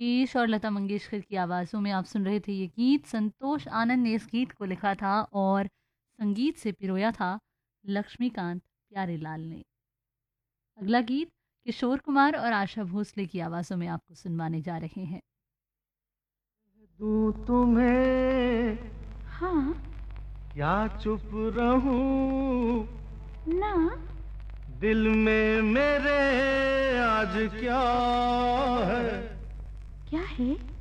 मुकेश और लता मंगेशकर की आवाज़ों में आप सुन रहे थे ये गीत। संतोष आनंद ने इस गीत को लिखा था और संगीत से पिरोया था लक्ष्मीकांत प्यारेलाल ने। अगला गीत किशोर कुमार और आशा भोसले की आवाज़ों में आपको सुनवाने जा रहे हैं। दूं तुम्हें हाँ क्या चुप रहूं ना, दिल में मेरे आज क्या है क्या है?